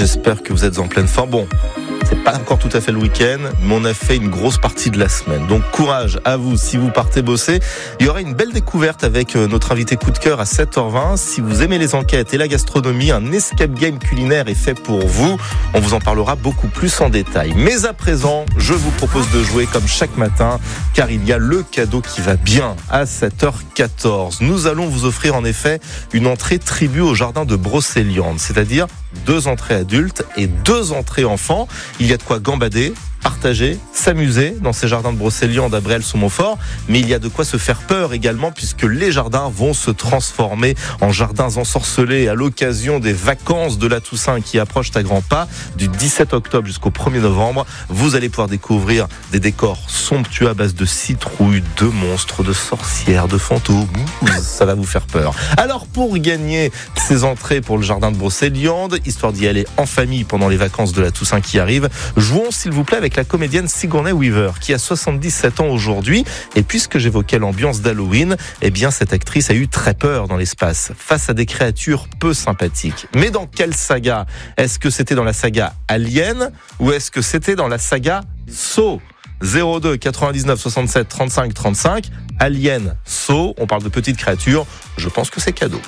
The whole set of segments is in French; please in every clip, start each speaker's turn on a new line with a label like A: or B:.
A: j'espère que vous êtes en pleine forme. Bon, c'est pas encore tout à fait le week-end, mais on a fait une grosse partie de la semaine. Donc courage à vous si vous partez bosser. Il y aura une belle découverte avec notre invité coup de cœur à 7h20. Si vous aimez les enquêtes et la gastronomie, un escape game culinaire est fait pour vous. On vous en parlera beaucoup plus en détail. Mais à présent, je vous propose de jouer comme chaque matin, car il y a le cadeau qui va bien à 7h14. Nous allons vous offrir en effet une entrée tribu au jardin de Brocéliande, c'est-à-dire 2 entrées adultes et 2 entrées enfants. Il y a de quoi gambader, partager, s'amuser dans ces jardins de Brocéliande à Bréal-sous-Montfort, mais il y a de quoi se faire peur également puisque les jardins vont se transformer en jardins ensorcelés à l'occasion des vacances de la Toussaint qui approchent à grands pas du 17 octobre jusqu'au 1er novembre. Vous allez pouvoir découvrir des décors somptueux à base de citrouilles, de monstres, de sorcières, de fantômes. Ça va vous faire peur. Alors pour gagner ces entrées pour le jardin de Brocéliande, histoire d'y aller en famille pendant les vacances de la Toussaint qui arrivent, jouons s'il vous plaît avec la comédienne Sigourney Weaver qui a 77 ans aujourd'hui. Et puisque j'évoquais l'ambiance d'Halloween, eh bien cette actrice a eu très peur dans l'espace face à des créatures peu sympathiques. Mais dans quelle saga ? Est-ce que c'était dans la saga Alien ou est-ce que c'était dans la saga Saw ? 02 99 67 35 35. Alien, Saw, on parle de petites créatures. Je pense que c'est cadeau.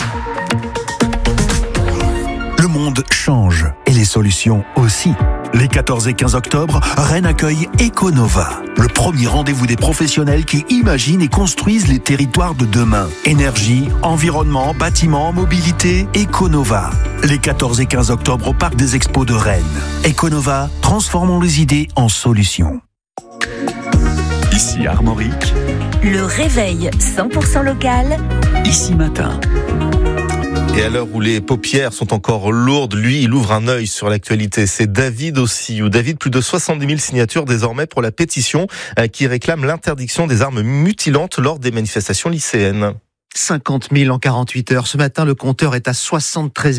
B: Le monde change et les solutions aussi. Les 14 et 15 octobre, Rennes accueille Econova, le premier rendez-vous des professionnels qui imaginent et construisent les territoires de demain. Énergie, environnement, bâtiment, mobilité, Econova. Les 14 et 15 octobre au Parc des Expos de Rennes. Econova, transformons les idées en solutions. Ici Armorique.
C: Le réveil 100% local.
B: Ici Matin.
A: Et à l'heure où les paupières sont encore lourdes, lui, il ouvre un œil sur l'actualité. C'est David Ossillou. David, plus de 70 000 signatures désormais pour la pétition qui réclame l'interdiction des armes mutilantes lors des manifestations lycéennes.
D: 50 000 en 48 heures. Ce matin, le compteur est à 73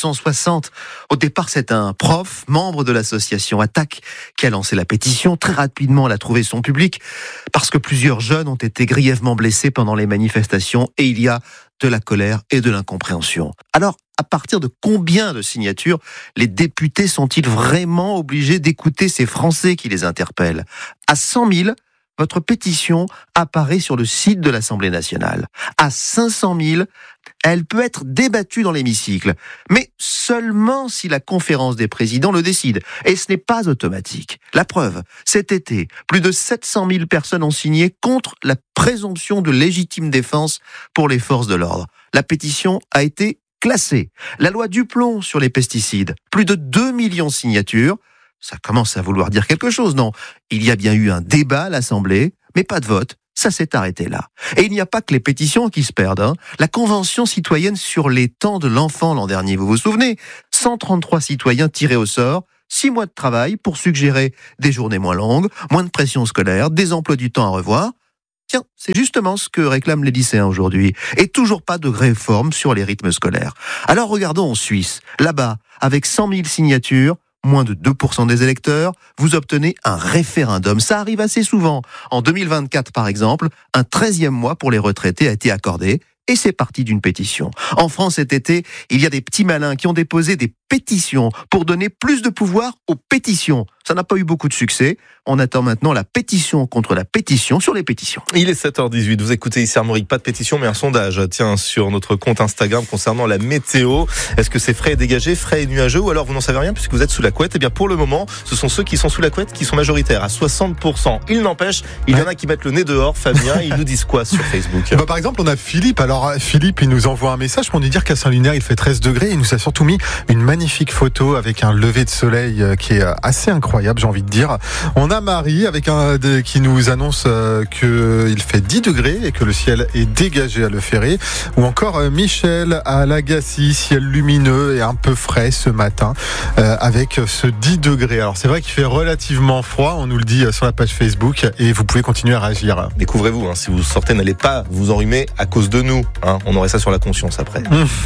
D: 260. Au départ, c'est un prof, membre de l'association Attaque, qui a lancé la pétition. Très rapidement, elle a trouvé son public parce que plusieurs jeunes ont été grièvement blessés pendant les manifestations et il y a de la colère et de l'incompréhension. Alors, à partir de combien de signatures les députés sont-ils vraiment obligés d'écouter ces Français qui les interpellent ? À 100 000, votre pétition apparaît sur le site de l'Assemblée nationale. À 500 000, elle peut être débattue dans l'hémicycle, mais seulement si la conférence des présidents le décide. Et ce n'est pas automatique. La preuve, cet été, plus de 700 000 personnes ont signé contre la présomption de légitime défense pour les forces de l'ordre. La pétition a été classée. La loi Duplon sur les pesticides, plus de 2 millions de signatures. Ça commence à vouloir dire quelque chose, non ? Il y a bien eu un débat à l'Assemblée, mais pas de vote. Ça s'est arrêté là. Et il n'y a pas que les pétitions qui se perdent. La Convention citoyenne sur les temps de l'enfant l'an dernier, vous vous souvenez ? 133 citoyens tirés au sort, 6 mois de travail pour suggérer des journées moins longues, moins de pression scolaire, des emplois du temps à revoir. Tiens, c'est justement ce que réclament les lycéens aujourd'hui. Et toujours pas de réforme sur les rythmes scolaires. Alors regardons en Suisse. Là-bas, avec 100 000 signatures, moins de 2% des électeurs, vous obtenez un référendum. Ça arrive assez souvent. En 2024, par exemple, un 13e mois pour les retraités a été accordé. Et c'est parti d'une pétition. En France, cet été, il y a des petits malins qui ont déposé des pétitions pour donner plus de pouvoir aux pétitions. Ça n'a pas eu beaucoup de succès. On attend maintenant la pétition contre la pétition sur les pétitions.
A: Il est 7h18. Vous écoutez ici Armorique. Pas de pétition, mais un sondage. Tiens, sur notre compte Instagram concernant la météo. Est-ce que c'est frais et dégagé, frais et nuageux, ou alors vous n'en savez rien puisque vous êtes sous la couette? Eh bien, pour le moment, ce sont ceux qui sont sous la couette qui sont majoritaires à 60%. Il n'empêche, il y en a qui mettent le nez dehors. Fabien, ils nous disent quoi sur Facebook?
E: Par exemple, on a Philippe. Alors, Philippe, il nous envoie un message pour nous dire qu'à Saint-Lunaire, il fait 13 degrés. Il nous a surtout mis une magnifique photo avec un lever de soleil qui est assez incroyable, j'ai envie de dire. On a Marie avec qui nous annonce qu'il fait 10 degrés et que le ciel est dégagé à Le Ferré. Ou encore Michel à Lagacy, ciel lumineux et un peu frais ce matin avec ce 10 degrés. Alors c'est vrai qu'il fait relativement froid, on nous le dit sur la page Facebook et vous pouvez continuer à réagir.
A: Découvrez-vous, si vous sortez, n'allez pas vous enrhumer à cause de nous. On aurait ça sur la conscience après.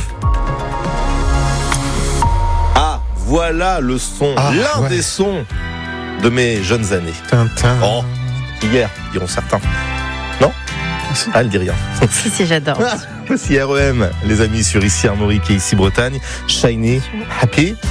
A: Voilà le son, l'un des sons de mes jeunes années.
E: Tintin.
A: Oh, hier, diront certains. Non ? Elle dit rien.
F: Si, j'adore.
A: Voici REM, les amis, sur Ici Armorique et Ici Bretagne. Shiny, Happy.